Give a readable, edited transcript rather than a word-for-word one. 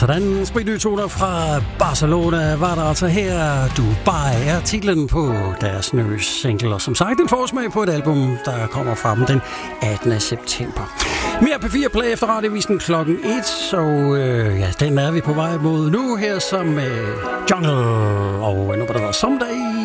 Sådan, spritnye toner fra Barcelona var der altså her. Dubai er titlen på deres nye single, og som sagt en forsmag på et album, der kommer fra dem den 18. september. Mere P4 Play efter radiovisen klokken 1, og ja, den er vi på vej mod nu her som Jungle, og nu var der Someday.